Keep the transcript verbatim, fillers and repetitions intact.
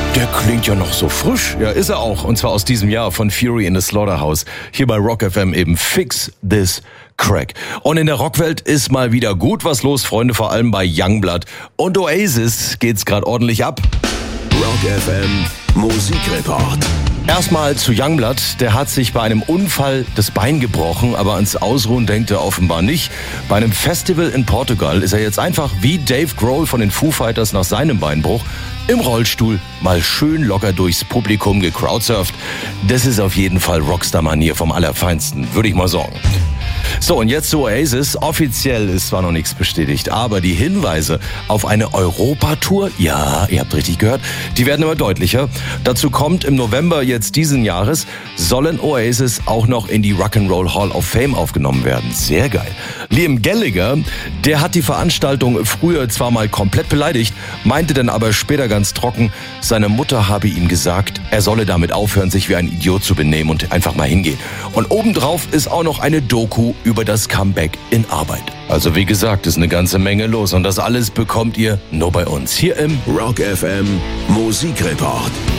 Der klingt ja noch so frisch. Ja, ist er auch. Und zwar aus diesem Jahr von Fury in the Slaughterhouse. Hier bei Rock F M eben Fix This Crack. Und in der Rockwelt ist mal wieder gut was los, Freunde, vor allem bei Youngblood. Und Oasis geht's gerade ordentlich ab. Rock F M Musikreport. Erstmal zu Youngblood, der hat sich bei einem Unfall das Bein gebrochen, aber ans Ausruhen denkt er offenbar nicht. Bei einem Festival in Portugal ist er jetzt einfach wie Dave Grohl von den Foo Fighters nach seinem Beinbruch im Rollstuhl mal schön locker durchs Publikum gecrowdsurft. Das ist auf jeden Fall Rockstar-Manier vom Allerfeinsten, würde ich mal sagen. So, und jetzt zu Oasis. Offiziell ist zwar noch nichts bestätigt, aber die Hinweise auf eine Europatour, ja, ihr habt richtig gehört, die werden immer deutlicher. Dazu kommt im November jetzt diesen Jahres, sollen Oasis auch noch in die Rock'n'Roll Hall of Fame aufgenommen werden. Sehr geil. Liam Gallagher, der hat die Veranstaltung früher zwar mal komplett beleidigt, meinte dann aber später ganz trocken, seine Mutter habe ihm gesagt, er solle damit aufhören, sich wie ein Idiot zu benehmen und einfach mal hingehen. Und obendrauf ist auch noch eine Doku über das Comeback in Arbeit. Also wie gesagt, ist eine ganze Menge los und das alles bekommt ihr nur bei uns hier im Rock F M Musikreport.